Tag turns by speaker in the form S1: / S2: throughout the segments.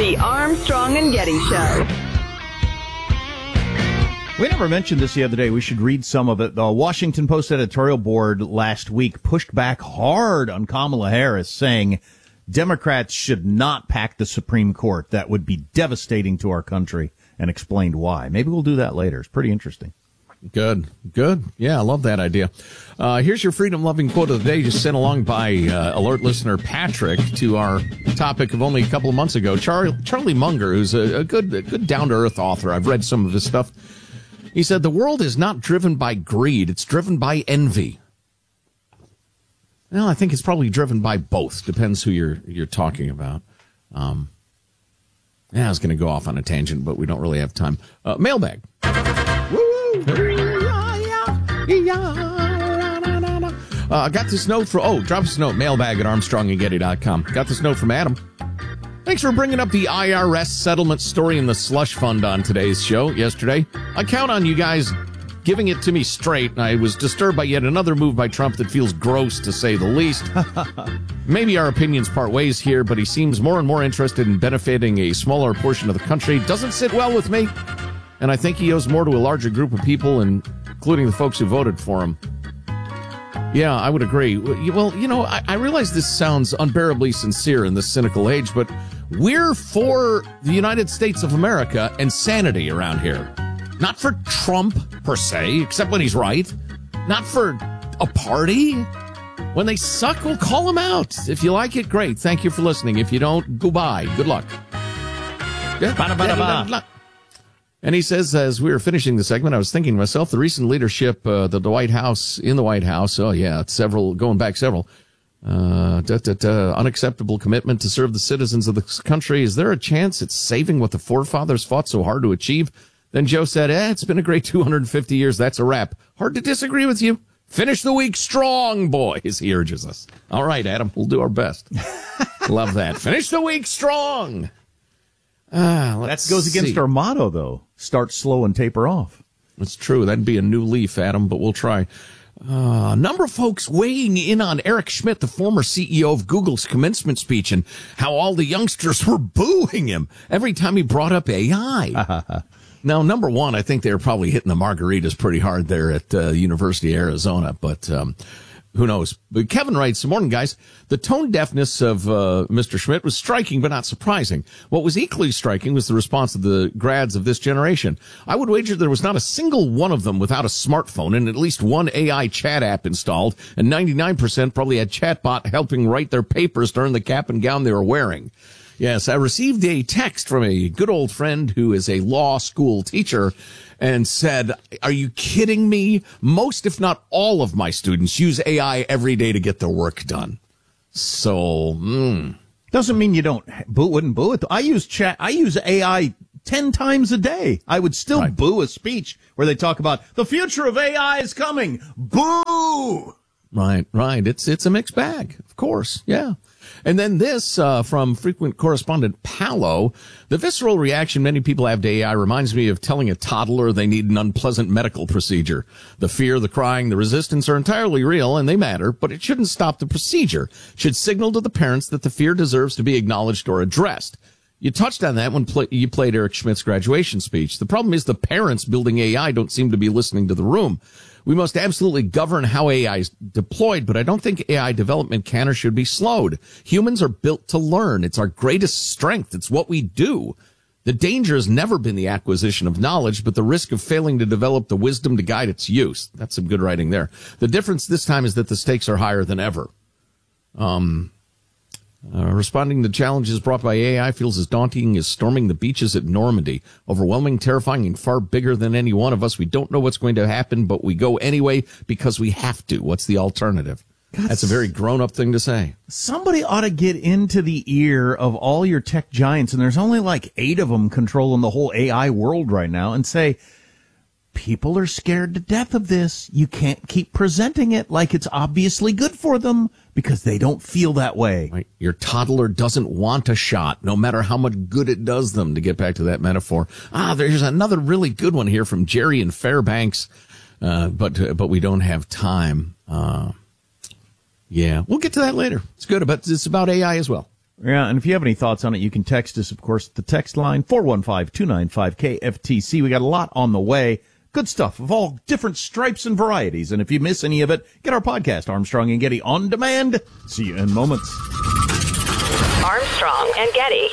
S1: The Armstrong and Getty Show.
S2: We never mentioned this the other day. We should read some of it. The Washington Post editorial board last week pushed back hard on Kamala Harris, saying Democrats should not pack the Supreme Court. That would be devastating to our country, and explained why. Maybe we'll do that later. It's pretty interesting.
S3: Good. Yeah, I love that idea. Here's your freedom-loving quote of the day, just sent along by alert listener Patrick to our topic of only a couple of months ago. Charlie Munger, who's a good down-to-earth author. I've read some of his stuff. He said, the world is not driven by greed. It's driven by envy. Well, I think it's probably driven by both. Depends who you're talking about. I was going to go off on a tangent, but we don't really have time. Mailbag. Got this note drop us a note, mailbag at armstrongandgetty.com. Got this note from Adam. Thanks for bringing up the IRS settlement story in the slush fund on today's show yesterday. I count on you guys giving it to me straight, and I was disturbed by yet another move by Trump that feels gross, to say the least. Maybe our opinions part ways here, but he seems more and more interested in benefiting a smaller portion of the country. Doesn't sit well with me, and I think he owes more to a larger group of people, including the folks who voted for him. Yeah, I would agree. Well, I realize this sounds unbearably sincere in this cynical age, but we're for the United States of America and sanity around here. Not for Trump, per se, except when he's right. Not for a party. When they suck, we'll call them out. If you like it, great. Thank you for listening. If you don't, goodbye. Good luck. And he says, as we were finishing the segment, I was thinking to myself, the recent leadership, in the White House, oh yeah, it's going back several, unacceptable commitment to serve the citizens of the country. Is there a chance it's saving what the forefathers fought so hard to achieve? Then Joe said, it's been a great 250 years. That's a wrap. Hard to disagree with you. Finish the week strong, boys, he urges us. All right, Adam, we'll do our best. Love that. Finish the week strong.
S2: That goes against our motto, though. Start slow and taper off.
S3: That's true. That'd be a new leaf, Adam, but we'll try. A number of folks weighing in on Eric Schmidt, the former CEO of Google's commencement speech, and how all the youngsters were booing him every time he brought up AI. Now, number one, I think they were probably hitting the margaritas pretty hard there at University of Arizona, but who knows? But Kevin writes, good morning, guys. The tone deafness of Mr. Schmidt was striking, but not surprising. What was equally striking was the response of the grads of this generation. I would wager there was not a single one of them without a smartphone and at least one AI chat app installed, and 99% probably had chatbot helping write their papers to earn the cap and gown they were wearing. Yes, I received a text from a good old friend who is a law school teacher and said, are you kidding me? Most, if not all of my students use AI every day to get their work done. So,
S2: Doesn't mean you wouldn't boo it. I use AI 10 times a day. I would still boo a speech where they talk about the future of AI is coming. Boo!
S3: Right. It's a mixed bag, of course. Yeah. And then this, from frequent correspondent Paolo, the visceral reaction many people have to AI reminds me of telling a toddler they need an unpleasant medical procedure. The fear, the crying, the resistance are entirely real and they matter, but it shouldn't stop the procedure. It should signal to the parents that the fear deserves to be acknowledged or addressed. You touched on that when you played Eric Schmidt's graduation speech. The problem is the parents building AI don't seem to be listening to the room. We must absolutely govern how AI is deployed, but I don't think AI development can or should be slowed. Humans are built to learn. It's our greatest strength. It's what we do. The danger has never been the acquisition of knowledge, but the risk of failing to develop the wisdom to guide its use. That's some good writing there. The difference this time is that the stakes are higher than ever. Responding to challenges brought by AI feels as daunting as storming the beaches at Normandy. Overwhelming, terrifying, and far bigger than any one of us. We don't know what's going to happen, but we go anyway because we have to. What's the alternative? That's a very grown-up thing to say.
S2: Somebody ought to get into the ear of all your tech giants, and there's only like 8 of them controlling the whole AI world right now, and say, people are scared to death of this. You can't keep presenting it like it's obviously good for them because they don't feel that way.
S3: Right. Your toddler doesn't want a shot, no matter how much good it does them, to get back to that metaphor. There's another really good one here from Jerry in Fairbanks, but we don't have time. Yeah, we'll get to that later. It's good, but it's about AI as well.
S2: Yeah, and if you have any thoughts on it, you can text us, of course, at the text line, 415-295-KFTC. We got a lot on the way. Good stuff of all different stripes and varieties. And if you miss any of it, get our podcast, Armstrong and Getty, on demand. See you in moments.
S1: Armstrong and Getty.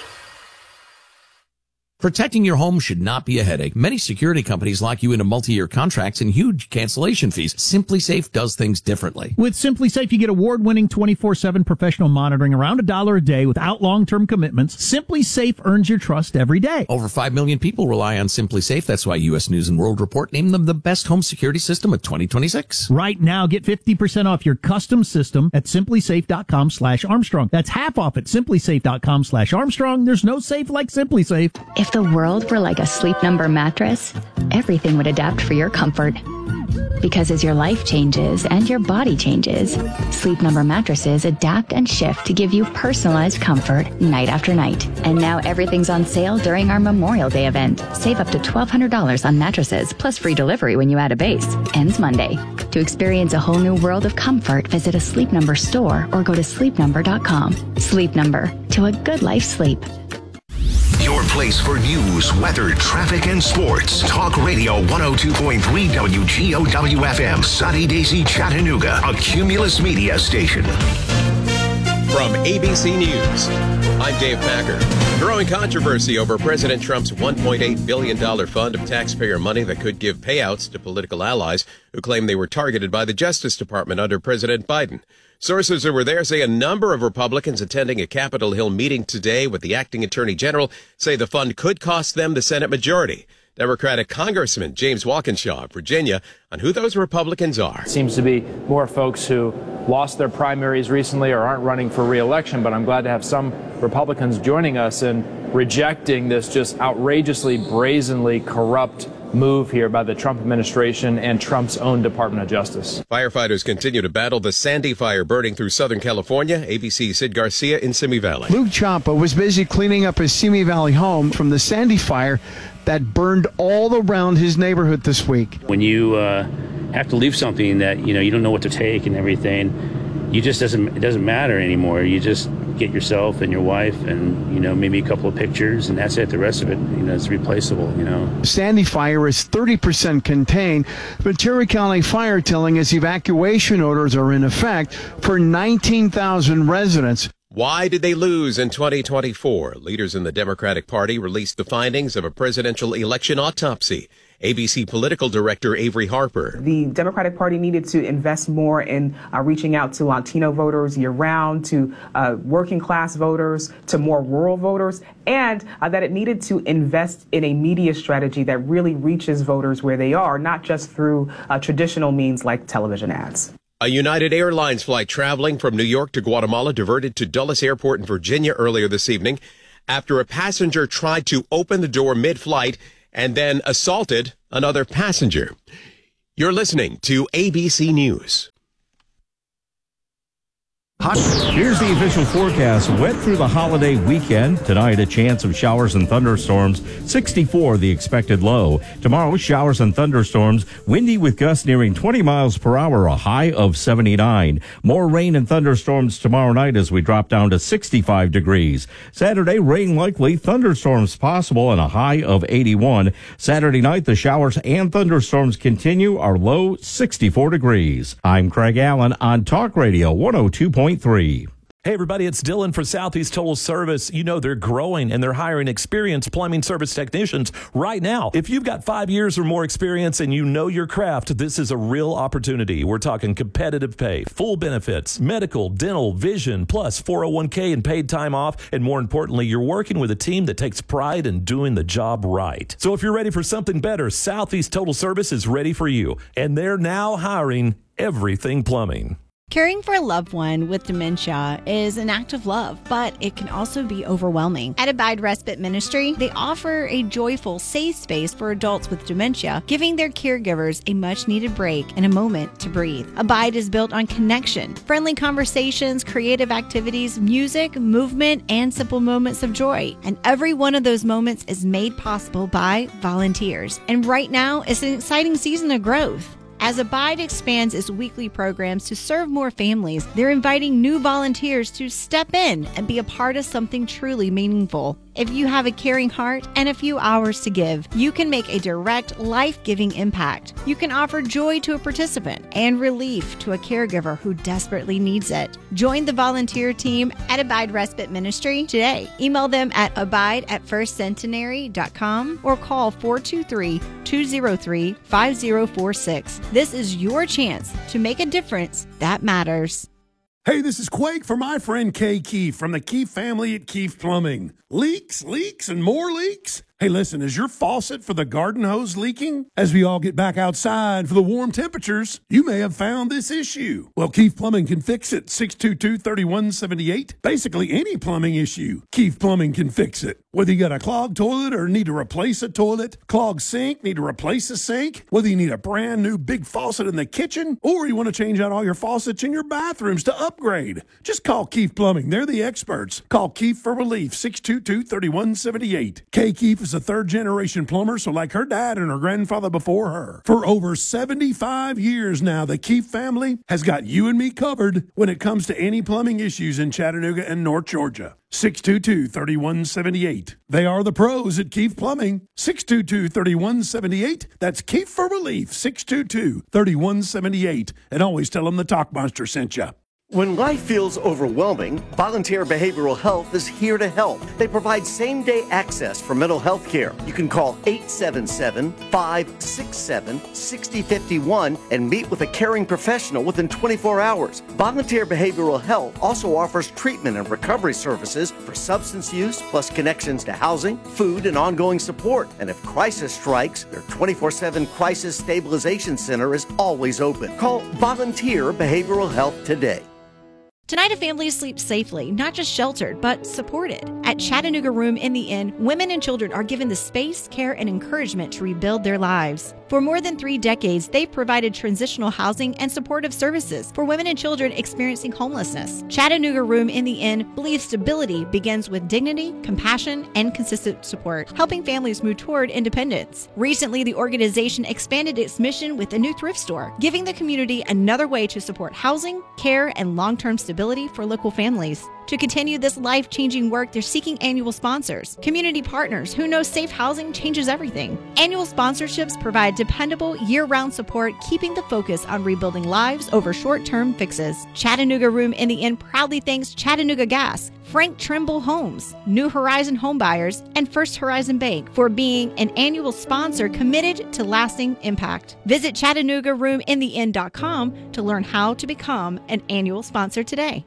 S3: Protecting your home should not be a headache. Many security companies lock you into multi-year contracts and huge cancellation fees. SimpliSafe does things differently.
S4: With SimpliSafe, you get award-winning 24/7 professional monitoring around $1 a day without long-term commitments. SimpliSafe earns your trust every day.
S3: Over 5 million people rely on SimpliSafe. That's why U.S. News & World Report named them the best home security system of 2026.
S4: Right now, get 50% off your custom system at simplysafe.com/Armstrong. That's half off at simplysafe.com/Armstrong. There's no safe like SimpliSafe.
S5: If the world were like a Sleep Number mattress, everything would adapt for your comfort. Because as your life changes and your body changes, Sleep Number mattresses adapt and shift to give you personalized comfort night after night. And now everything's on sale during our Memorial Day event. Save up to $1,200 on mattresses, plus free delivery when you add a base. Ends Monday. To experience a whole new world of comfort, visit a Sleep Number store or go to sleepnumber.com. Sleep Number. To a good life sleep.
S6: Your place for news, weather, traffic, and sports. Talk Radio 102.3 WGOW-FM. Sunny Daisy, Chattanooga. A Cumulus Media station.
S7: From ABC News, I'm Dave Packer. Growing controversy over President Trump's $1.8 billion fund of taxpayer money that could give payouts to political allies who claim they were targeted by the Justice Department under President Biden. Sources who were there say a number of Republicans attending a Capitol Hill meeting today with the acting attorney general say the fund could cost them the Senate majority. Democratic Congressman James Walkinshaw of Virginia on who those Republicans are.
S8: Seems to be more folks who lost their primaries recently or aren't running for re-election, but I'm glad to have some Republicans joining us in rejecting this just outrageously, brazenly corrupt move here by the Trump administration and Trump's own Department of Justice.
S7: Firefighters continue to battle the Sandy fire burning through Southern California. ABC's Sid Garcia in Simi Valley.
S9: Luke Ciampa was busy cleaning up his Simi Valley home from the Sandy fire that burned all around his neighborhood this week.
S10: When you have to leave something that you don't know what to take and everything, it doesn't matter anymore. You just get yourself and your wife and maybe a couple of pictures, and that's it. The rest of it it's replaceable.
S9: Sandy fire is 30% contained. Ventura County Fire telling us evacuation orders are in effect for 19,000 residents.
S7: Why did they lose in 2024? Leaders in the Democratic Party released the findings of a presidential election autopsy. ABC political director Avery Harper.
S11: The Democratic Party needed to invest more in reaching out to Latino voters year-round, to working-class voters, to more rural voters, and that it needed to invest in a media strategy that really reaches voters where they are, not just through traditional means like television ads.
S7: A United Airlines flight traveling from New York to Guatemala diverted to Dulles Airport in Virginia earlier this evening after a passenger tried to open the door mid-flight and then assaulted another passenger. You're listening to ABC News.
S12: Here's the official forecast. Wet through the holiday weekend. Tonight, a chance of showers and thunderstorms. 64, the expected low. Tomorrow, showers and thunderstorms. Windy with gusts nearing 20 miles per hour, a high of 79. More rain and thunderstorms tomorrow night as we drop down to 65 degrees. Saturday, rain likely, thunderstorms possible, and a high of 81. Saturday night, the showers and thunderstorms continue, our low 64 degrees. I'm Craig Allen on Talk Radio 102.3.
S13: Hey everybody, it's Dylan for Southeast Total Service. They're growing and they're hiring experienced plumbing service technicians right now. If you've got 5 years or more experience and you know your craft, this is a real opportunity. We're talking competitive pay, full benefits, medical, dental, vision, plus 401k and paid time off. And more importantly, you're working with a team that takes pride in doing the job right. So if you're ready for something better, Southeast Total Service is ready for you. And they're now hiring everything plumbing.
S14: Caring for a loved one with dementia is an act of love, but it can also be overwhelming. At Abide Respite Ministry, they offer a joyful, safe space for adults with dementia, giving their caregivers a much-needed break and a moment to breathe. Abide is built on connection, friendly conversations, creative activities, music, movement, and simple moments of joy. And every one of those moments is made possible by volunteers. And right now, it's an exciting season of growth. As Abide expands its weekly programs to serve more families, they're inviting new volunteers to step in and be a part of something truly meaningful. If you have a caring heart and a few hours to give, you can make a direct, life-giving impact. You can offer joy to a participant and relief to a caregiver who desperately needs it. Join the volunteer team at Abide Respite Ministry today. Email them at abide@firstcentenary.com or call 423-203-5046. This is your chance to make a difference that matters.
S15: Hey, this is Quake for my friend Kay Keefe from the Keefe family at Keefe Plumbing. Leaks, and more leaks? Hey, listen, is your faucet for the garden hose leaking? As we all get back outside for the warm temperatures, you may have found this issue. Well, Keefe Plumbing can fix it. 622-3178. Basically any plumbing issue, Keefe Plumbing can fix it. Whether you got a clogged toilet or need to replace a toilet, clogged sink, need to replace a sink, whether you need a brand new big faucet in the kitchen, or you want to change out all your faucets in your bathrooms to upgrade, just call Keefe Plumbing. They're the experts. Call Keefe for relief. 622-3178. Kay Keefe is a third-generation plumber, so like her dad and her grandfather before her. For over 75 years now, the Keefe family has got you and me covered when it comes to any plumbing issues in Chattanooga and North Georgia. 622-3178. They are the pros at Keefe Plumbing. 622-3178. That's Keefe for relief. 622-3178. And always tell them the Talk Monster sent you.
S16: When life feels overwhelming, Volunteer Behavioral Health is here to help. They provide same-day access for mental health care. You can call 877-567-6051 and meet with a caring professional within 24 hours. Volunteer Behavioral Health also offers treatment and recovery services for substance use, plus connections to housing, food, and ongoing support. And if crisis strikes, their 24/7 Crisis Stabilization Center is always open. Call Volunteer Behavioral Health today.
S14: Tonight, a family sleeps safely, not just sheltered, but supported. At Chattanooga Room in the Inn, women and children are given the space, care, and encouragement to rebuild their lives. For more than 3 decades, they've provided transitional housing and supportive services for women and children experiencing homelessness. Chattanooga Room in the Inn believes stability begins with dignity, compassion, and consistent support, helping families move toward independence. Recently, the organization expanded its mission with a new thrift store, giving the community another way to support housing, care, and long-term stability for local families. To continue this life-changing work, they're seeking annual sponsors, community partners who know safe housing changes everything. Annual sponsorships provide dependable, year-round support, keeping the focus on rebuilding lives over short-term fixes. Chattanooga Room in the Inn proudly thanks Chattanooga Gas, Frank Trimble Homes, New Horizon Homebuyers, and First Horizon Bank for being an annual sponsor committed to lasting impact. Visit ChattanoogaRoomInTheInn.com to learn how to become an annual sponsor today.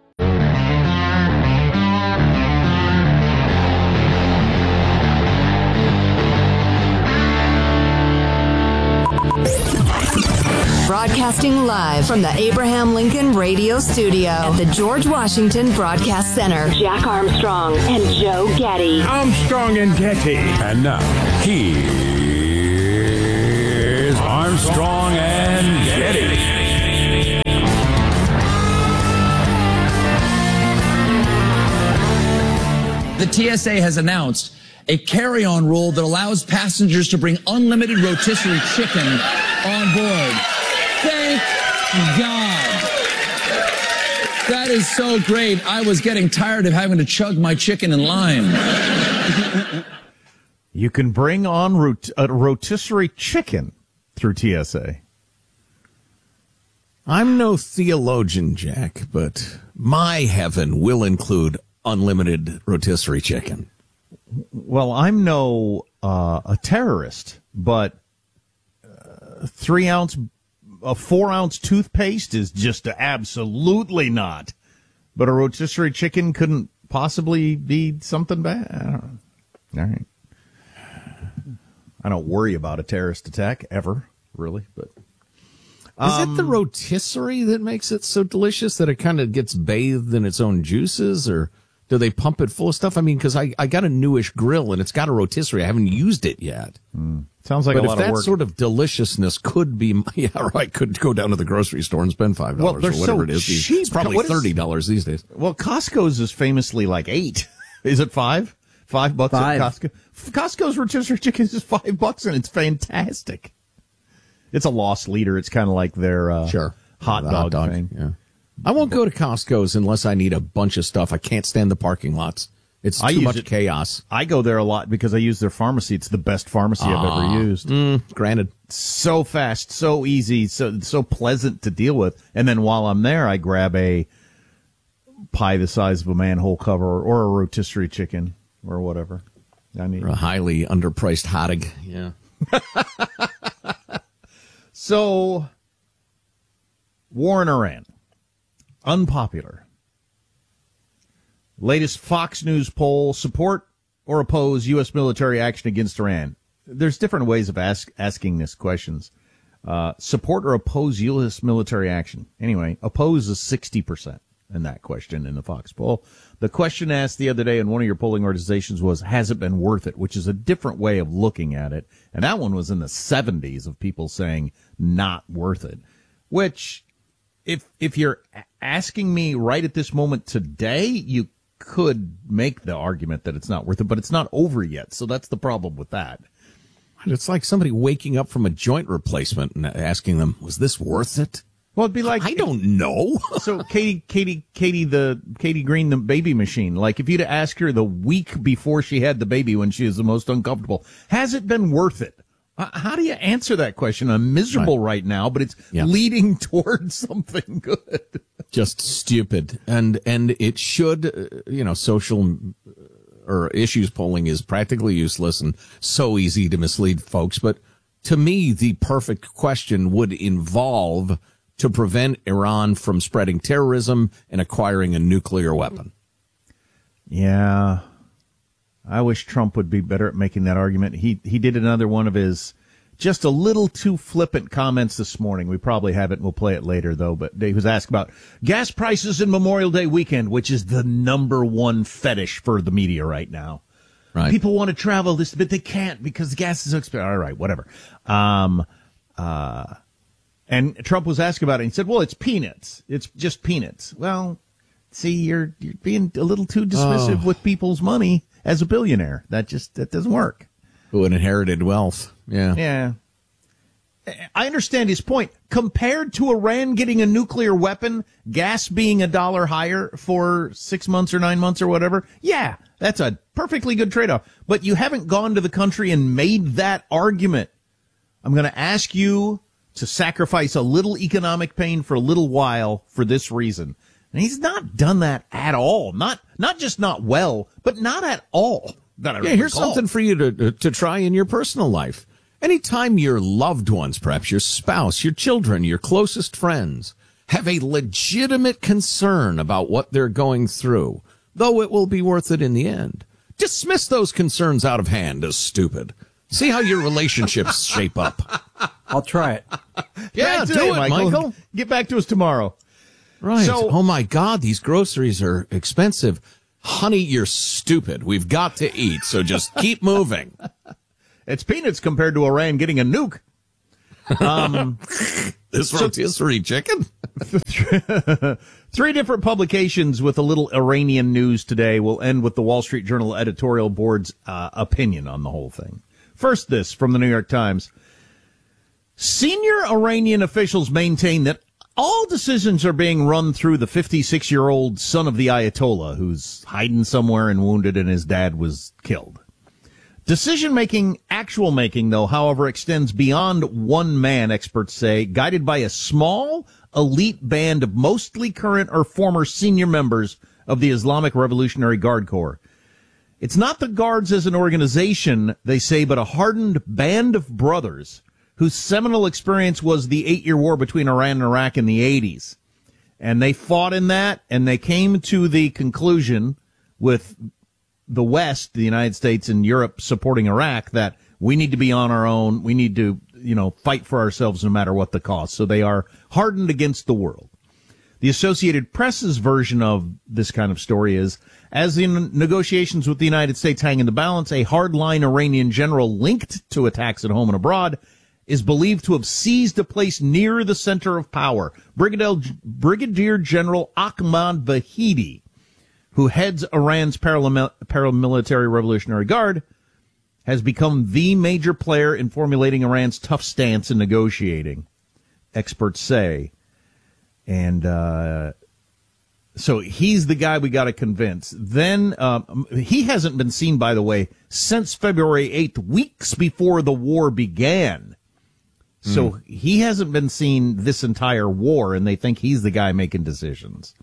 S1: Broadcasting live from the Abraham Lincoln Radio Studio at the George Washington Broadcast Center. Jack Armstrong and Joe Getty.
S17: Armstrong and Getty. And now, here's Armstrong and Getty.
S18: The TSA has announced a carry-on rule that allows passengers to bring unlimited rotisserie chicken on board. Thank God. That is so great. I was getting tired of having to chug my chicken and lime.
S2: You can bring on rotisserie chicken through TSA.
S3: I'm no theologian, Jack, but my heaven will include unlimited rotisserie chicken.
S2: Well, I'm no a terrorist, but 4-ounce toothpaste is just absolutely not. But a rotisserie chicken couldn't possibly be something bad. I don't know. All right. I don't worry about a terrorist attack ever, really. But
S3: is it the rotisserie that makes it so delicious that it kind of gets bathed in its own juices, or do they pump it full of stuff? I mean, because I got a newish grill and it's got a rotisserie. I haven't used it yet.
S2: Sounds like a lot of work.
S3: But if that sort of deliciousness could be, could go down to the grocery store and spend $5 or whatever it is.
S2: Cheap.
S3: It's probably $30 these days.
S2: Well, Costco's is famously like $8. Is it $5? $5 at Costco. Costco's rotisserie chicken is $5 and it's fantastic. It's a lost leader. It's kind of like their hot dog thing.
S3: Yeah. I won't go to Costco's unless I need a bunch of stuff. I can't stand the parking lots. It's too much chaos.
S2: I go there a lot because I use their pharmacy. It's the best pharmacy I've ever used.
S3: Granted.
S2: So fast, so easy, so pleasant to deal with. And then while I'm there, I grab a pie the size of a manhole cover or a rotisserie chicken or whatever I need.
S3: Or a highly underpriced hot dog. Yeah.
S2: So, war in Iran. Unpopular. Latest Fox News poll, support or oppose U.S. military action against Iran? There's different ways of asking this questions. Support or oppose U.S. military action? Anyway, oppose is 60% in that question in the Fox poll. The question asked the other day in one of your polling organizations was, has it been worth it? Which is a different way of looking at it. And that one was in the 70s of people saying not worth it. Which, if you're asking me right at this moment today, you could make the argument that it's not worth it, but it's not over yet. So that's the problem with that.
S3: It's like somebody waking up from a joint replacement and asking them, was this worth it?
S2: Well, it'd be like,
S3: I don't know.
S2: So Katie Green, the baby machine. Like if you'd ask her the week before she had the baby when she was the most uncomfortable, has it been worth it? How do you answer that question? I'm miserable right now, but it's leading towards something good.
S3: Just stupid. And it should, social or issues polling is practically useless and so easy to mislead folks. But to me, the perfect question would involve to prevent Iran from spreading terrorism and acquiring a nuclear weapon.
S2: Yeah. I wish Trump would be better at making that argument. He did another one of his just a little too flippant comments this morning. We probably have it, and we'll play it later, though. But he was asked about gas prices in Memorial Day weekend, which is the number one fetish for the media right now.
S3: Right.
S2: People want to travel this, but they can't because the gas is so expensive. All right, whatever. And Trump was asked about it, and he said, well, it's peanuts. It's just peanuts. Well, see, you're being a little too dismissive with people's money as a billionaire. That doesn't work.
S3: Who inherited wealth. Yeah.
S2: Yeah. I understand his point. Compared to Iran getting a nuclear weapon, gas being $1 higher for 6 months or 9 months or whatever, yeah, that's a perfectly good trade-off. But you haven't gone to the country and made that argument. I'm going to ask you to sacrifice a little economic pain for a little while for this reason. And he's not done that at all. Not just not well, but not at all.
S3: Here's something for you to try in your personal life. Anytime your loved ones, perhaps your spouse, your children, your closest friends, have a legitimate concern about what they're going through, though it will be worth it in the end, dismiss those concerns out of hand as stupid. See how your relationships shape up.
S19: I'll try it.
S3: Yeah, do it, Michael.
S2: Get back to us tomorrow.
S3: Right. So, oh, my God, these groceries are expensive. Honey, you're stupid. We've got to eat, so just keep moving.
S2: It's peanuts compared to Iran getting a nuke.
S3: This rotisserie chicken?
S2: 3 different publications with a little Iranian news today. We'll end with the Wall Street Journal editorial board's opinion on the whole thing. First, this from the New York Times. Senior Iranian officials maintain that all decisions are being run through the 56-year-old son of the Ayatollah, who's hiding somewhere and wounded and his dad was killed. Decision-making, actual making, though, however, extends beyond one man, experts say, guided by a small, elite band of mostly current or former senior members of the Islamic Revolutionary Guard Corps. It's not the Guards as an organization, they say, but a hardened band of brothers whose seminal experience was the 8-year war between Iran and Iraq in the 80s. And they fought in that, and they came to the conclusion with the West, the United States and Europe supporting Iraq, that we need to be on our own. We need to, fight for ourselves no matter what the cost. So they are hardened against the world. The Associated Press's version of this kind of story is, as the negotiations with the United States hang in the balance, a hardline Iranian general linked to attacks at home and abroad is believed to have seized a place near the center of power. Brigadier General Ahmad Vahidi, who heads Iran's paramilitary Revolutionary Guard, has become the major player in formulating Iran's tough stance in negotiating, experts say. And so he's the guy we got to convince. Then he hasn't been seen, by the way, since February 8th, weeks before the war began. So he hasn't been seen this entire war, and they think he's the guy making decisions.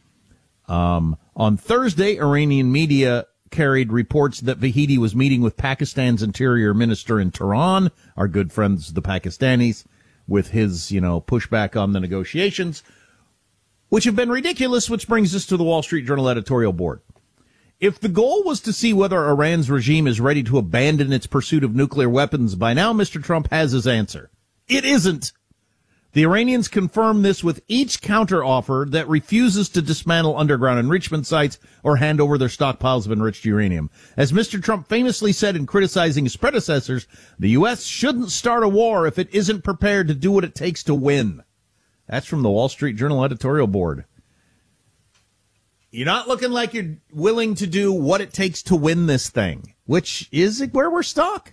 S2: On Thursday, Iranian media carried reports that Vahidi was meeting with Pakistan's interior minister in Tehran, our good friends, the Pakistanis, with his, pushback on the negotiations, which have been ridiculous, which brings us to the Wall Street Journal editorial board. If the goal was to see whether Iran's regime is ready to abandon its pursuit of nuclear weapons, by now Mr. Trump has his answer. It isn't. The Iranians confirm this with each counteroffer that refuses to dismantle underground enrichment sites or hand over their stockpiles of enriched uranium. As Mr. Trump famously said in criticizing his predecessors, the U.S. shouldn't start a war if it isn't prepared to do what it takes to win. That's from the Wall Street Journal editorial board. You're not looking like you're willing to do what it takes to win this thing, which is where we're stuck.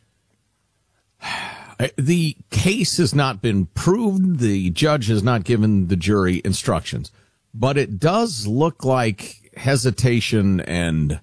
S3: The case has not been proved. The judge has not given the jury instructions. But it does look like hesitation and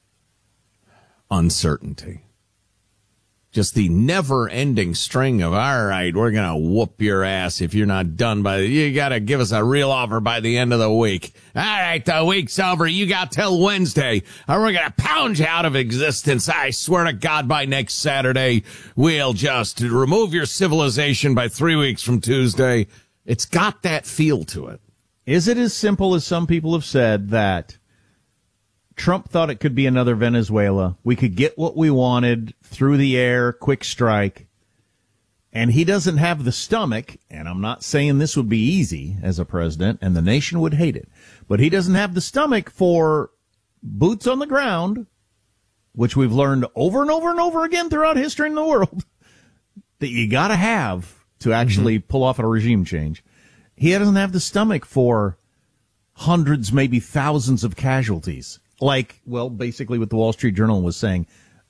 S3: uncertainty. Just the never-ending string of, all right, we're going to whoop your ass if you're not done you got to give us a real offer by the end of the week. All right, the week's over. You got till Wednesday, or we're going to pound you out of existence. I swear to God, by next Saturday, we'll just remove your civilization by 3 weeks from Tuesday. It's got that feel to it.
S2: Is it as simple as some people have said that Trump thought it could be another Venezuela? We could get what we wanted through the air, quick strike. And he doesn't have the stomach, and I'm not saying this would be easy as a president, and the nation would hate it, but he doesn't have the stomach for boots on the ground, which we've learned over and over and over again throughout history in the world, that you got to have to actually pull off a regime change. He doesn't have the stomach for hundreds, maybe thousands of casualties. Like, well, basically what the Wall Street Journal was saying,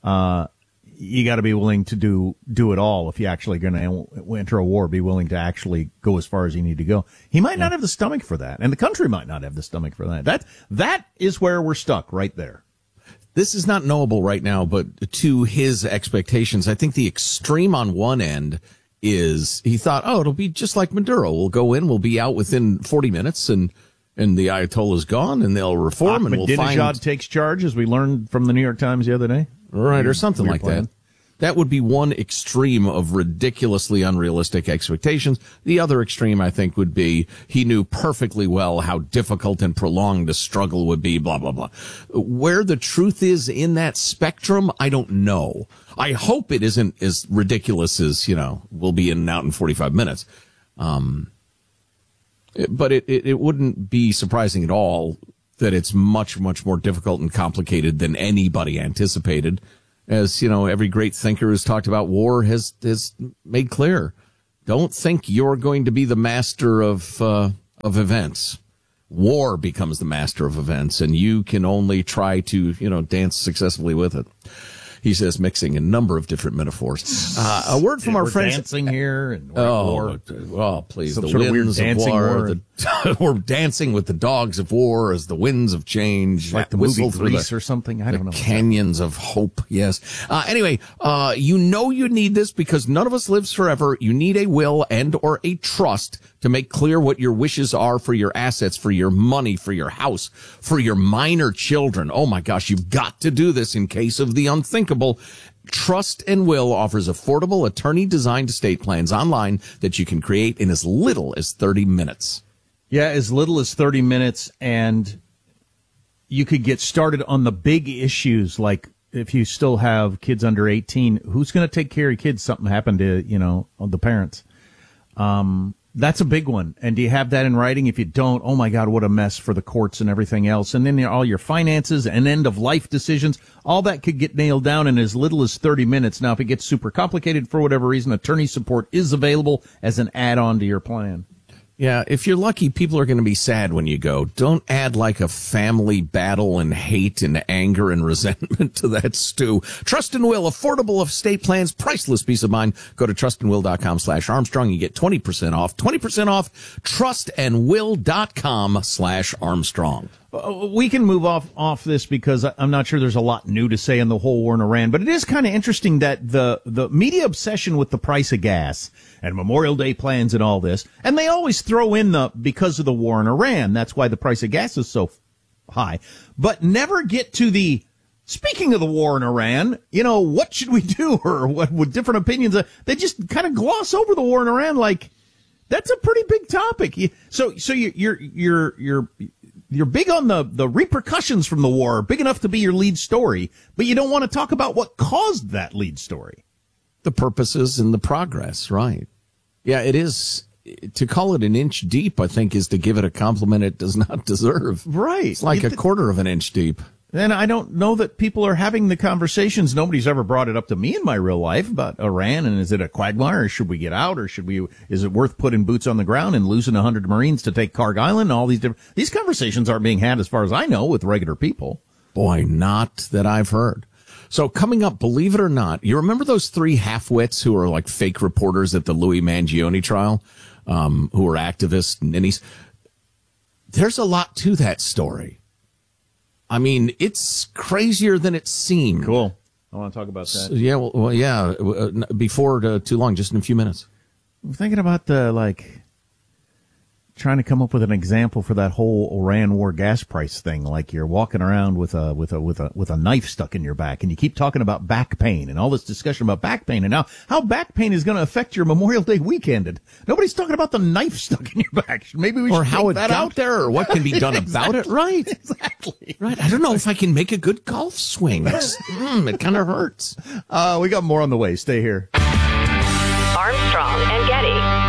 S2: you got to be willing to do it all if you're actually going to enter a war, be willing to actually go as far as you need to go. He might not have the stomach for that, and the country might not have the stomach for that. That is where we're stuck right there.
S3: This is not knowable right now, but to his expectations, I think the extreme on one end is he thought, it'll be just like Maduro. We'll go in, we'll be out within 40 minutes, and the Ayatollah's gone, and they'll reform, and we'll find...
S2: Ahmadinejad takes charge, as we learned from the New York Times the other day.
S3: Right, or something like that. That would be one extreme of ridiculously unrealistic expectations. The other extreme, I think, would be he knew perfectly well how difficult and prolonged the struggle would be, blah, blah, blah. Where the truth is in that spectrum, I don't know. I hope it isn't as ridiculous as, we'll be in and out in 45 minutes. But it wouldn't be surprising at all that it's much, much more difficult and complicated than anybody anticipated. As, every great thinker who's talked about war has made clear. Don't think you're going to be the master of events. War becomes the master of events, and you can only try to, dance successfully with it. He says, mixing a number of different metaphors. A word from our friends.
S2: Dancing here. And
S3: Please.
S2: Some
S3: the
S2: sort
S3: winds
S2: of weird dancing
S3: war. We're dancing with the dogs of war as the winds of change.
S2: Like the movie Grease or something. I don't know.
S3: Canyons of hope. Yes. Anyway, you need this because none of us lives forever. You need a will and or a trust to make clear what your wishes are for your assets, for your money, for your house, for your minor children. Oh my gosh, you've got to do this in case of the unthinkable. Trust and Will offers affordable attorney-designed estate plans online that you can create in as little as 30 minutes.
S2: Yeah, as little as 30 minutes, and you could get started on the big issues, like if you still have kids under 18, who's going to take care of kids? Something happened to, the parents. That's a big one. And do you have that in writing? If you don't, oh my God, what a mess for the courts and everything else. And then all your finances and end of life decisions, all that could get nailed down in as little as 30 minutes. Now, if it gets super complicated for whatever reason, attorney support is available as an add-on to your plan.
S3: Yeah, if you're lucky, people are going to be sad when you go. Don't add like a family battle and hate and anger and resentment to that stew. Trust and Will, affordable estate plans, priceless peace of mind. Go to trustandwill.com/Armstrong. You get 20% off. 20% off trustandwill.com/Armstrong.
S2: We can move off this because I'm not sure there's a lot new to say in the whole war in Iran, but it is kind of interesting that the media obsession with the price of gas and Memorial Day plans and all this, and they always throw in because of the war in Iran, that's why the price of gas is so high, but never get to speaking of the war in Iran, what should we do, or what with different opinions? They just kind of gloss over the war in Iran like that's a pretty big topic. So you're big on the repercussions from the war, big enough to be your lead story, but you don't want to talk about what caused that lead story.
S3: The purposes and the progress, right? Yeah, it is. To call it an inch deep, I think, is to give it a compliment it does not deserve.
S2: Right.
S3: It's like a quarter of an inch deep.
S2: And I don't know that people are having the conversations. Nobody's ever brought it up to me in my real life about Iran, and is it a quagmire, or should we get out, or is it worth putting boots on the ground and losing 100 Marines to take Karg Island? All these conversations aren't being had, as far as I know, with regular people.
S3: Boy, not that I've heard. So coming up, believe it or not, you remember those 3 half-wits who are like fake reporters at the Louis Mangione trial, who were activists, ninnies? There's a lot to that story. I mean, it's crazier than it seemed.
S2: Cool. I want to talk about that.
S3: So, yeah, well, yeah. Before too long, just in a few minutes.
S2: I'm thinking about trying to come up with an example for that whole Iran war gas price thing. Like you're walking around with a knife stuck in your back, and you keep talking about back pain and all this discussion about back pain, and now how back pain is going to affect your Memorial Day weekend. And nobody's talking about the knife stuck in your back. Maybe we should
S3: or how it
S2: that
S3: got
S2: out
S3: there, or what can be done about it. Right?
S2: Exactly.
S3: Right. I don't know if I can make a good golf swing. It kind of hurts.
S2: We got more on the way. Stay here.
S1: Armstrong and Getty.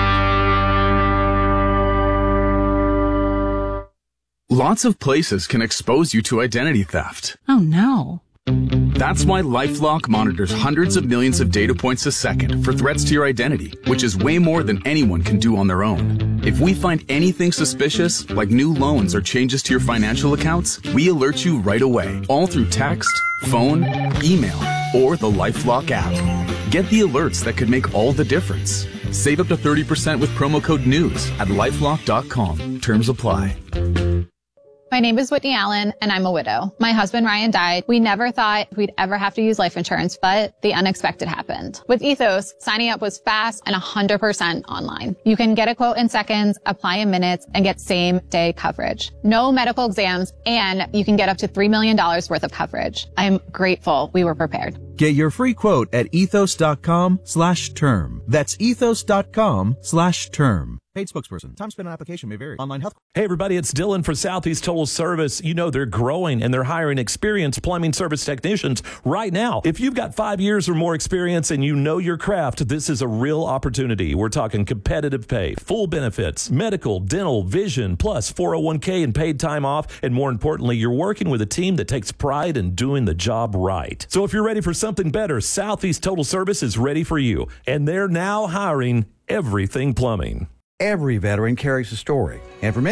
S19: Lots of places can expose you to identity theft.
S20: Oh, no.
S19: That's why LifeLock monitors hundreds of millions of data points a second for threats to your identity, which is way more than anyone can do on their own. If we find anything suspicious, like new loans or changes to your financial accounts, we alert you right away, all through text, phone, email, or the LifeLock app. Get the alerts that could make all the difference. Save up to 30% with promo code NEWS at LifeLock.com. Terms apply.
S21: My name is Whitney Allen, and I'm a widow. My husband, Ryan, died. We never thought we'd ever have to use life insurance, but the unexpected happened. With Ethos, signing up was fast and 100% online. You can get a quote in seconds, apply in minutes, and get same-day coverage. No medical exams, and you can get up to $3 million worth of coverage. I'm grateful we were prepared.
S22: Get your free quote at ethos.com/term. That's ethos.com/term. Paid spokesperson. Time spent on application may vary. Online health.
S13: Hey, everybody, it's Dylan for Southeast Total Service. You know they're growing and they're hiring experienced plumbing service technicians right now. If you've got 5 years or more experience and you know your craft, this is a real opportunity. We're talking competitive pay, full benefits, medical, dental, vision, plus 401k and paid time off. And more importantly, you're working with a team that takes pride in doing the job right. So if you're ready for something better, Southeast Total Service is ready for you. And they're now hiring everything plumbing.
S23: Every veteran carries a story. And for many